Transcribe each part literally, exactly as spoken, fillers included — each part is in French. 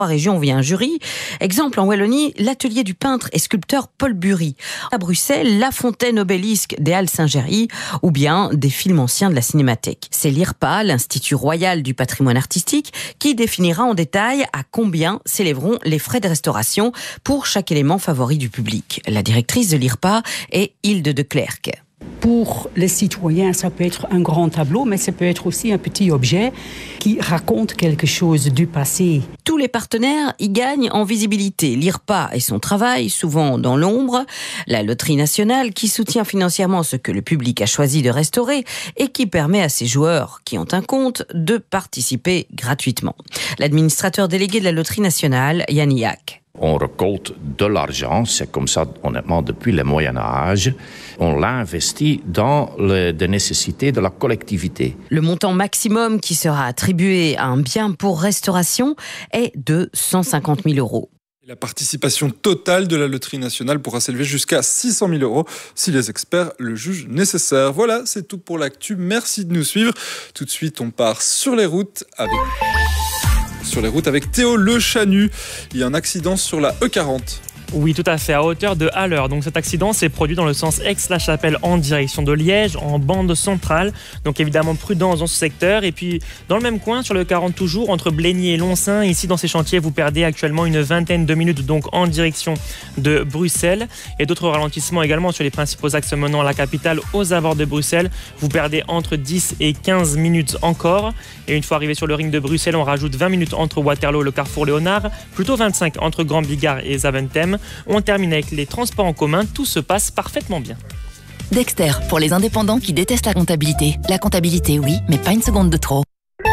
région via un jury. Exemple en Wallonie, l'atelier du peintre et sculpteur Paul Bury. À Bruxelles, la fontaine obélisque des Halles Saint-Géry ou bien des films anciens de la Cinémathèque. C'est l'I R P A, l'Institut Royal du Patrimoine Artistique, qui définira en détail à combien s'élèveront les frais de restauration pour chaque élément favori du public. La directrice de l'I R P A est Hilde de Clercq. Pour les citoyens, ça peut être un grand tableau, mais ça peut être aussi un petit objet qui raconte quelque chose du passé. Tous les partenaires y gagnent en visibilité. L'I R P A et son travail, souvent dans l'ombre. La Loterie nationale qui soutient financièrement ce que le public a choisi de restaurer et qui permet à ses joueurs qui ont un compte de participer gratuitement. L'administrateur délégué de la Loterie nationale, Yann Iac. On récolte de l'argent, c'est comme ça honnêtement depuis le Moyen-Âge. On l'investit dans les nécessités de la collectivité. Le montant maximum qui sera attribué à un bien pour restauration est de cent cinquante mille euros. La participation totale de la Loterie nationale pourra s'élever jusqu'à six cent mille euros si les experts le jugent nécessaire. Voilà, c'est tout pour l'actu. Merci de nous suivre. Tout de suite, on part sur les routes avec... Sur les routes avec Théo Le Chanu. Il y a un accident sur la E quarante. Oui, tout à fait, à hauteur de Haller. Donc cet accident s'est produit dans le sens Aix-la-Chapelle en direction de Liège, en bande centrale. Donc évidemment, prudence dans ce secteur. Et puis, dans le même coin, sur le quarante toujours, entre Blény et Loncin, ici dans ces chantiers, vous perdez actuellement une vingtaine de minutes, donc en direction de Bruxelles. Et d'autres ralentissements également sur les principaux axes menant la capitale aux abords de Bruxelles. Vous perdez entre dix et quinze minutes encore. Et une fois arrivé sur le ring de Bruxelles, on rajoute vingt minutes entre Waterloo et le carrefour Léonard, plutôt vingt-cinq entre Grand Bigard et Zaventem. On termine avec les transports en commun, tout se passe parfaitement bien. Dexter, pour les indépendants qui détestent la comptabilité. La comptabilité, oui, mais pas une seconde de trop.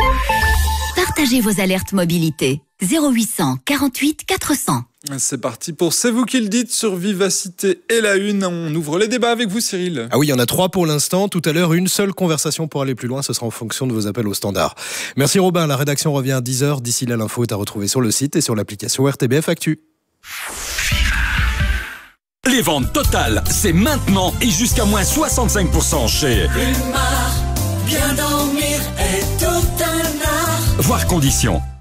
Partagez vos alertes mobilité. zéro huit cent quarante-huit quatre cents. C'est parti pour C'est vous qui le dites sur Vivacité et la Une. On ouvre les débats avec vous, Cyril. Ah oui, il y en a trois pour l'instant. Tout à l'heure, une seule conversation pour aller plus loin. Ce sera en fonction de vos appels au standard. Merci Robin. La rédaction revient à dix heures. D'ici là, l'info est à retrouver sur le site et sur l'application R T B F Actu. Les ventes totales, c'est maintenant et jusqu'à moins soixante-cinq pour cent chez Plumard, bien dormir est tout un art. Voir conditions.